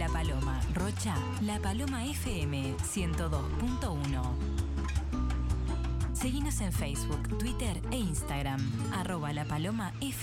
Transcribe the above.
Paloma, Rocha, La Paloma FM 102.1. Seguinos en Facebook, Twitter e Instagram, @lapalomafm.